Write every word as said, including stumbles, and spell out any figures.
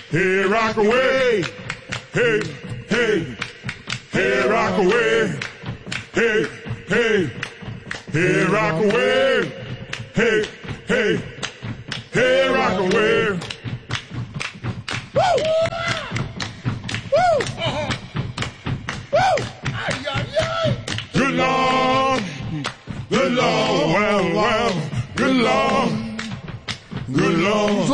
Hey, rock away. Hey, hey, hey, rock away. Hey, hey, hey, rock away. Hey, hey, hey, rock away. Woo! Woo! Uh-huh. Woo! Ay, ay, ay. Good Lord, good Lord, well, well, good Lord, good Lord.